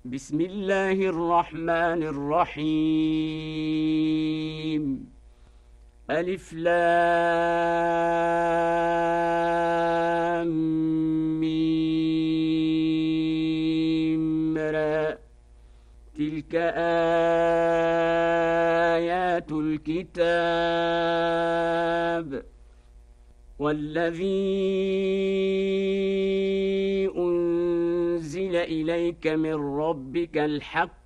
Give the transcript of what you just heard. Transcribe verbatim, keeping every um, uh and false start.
بسم الله الرحمن الرحيم ألف لام ميم را تلك آيات الكتاب والذي أنزل إليك من ربك الحق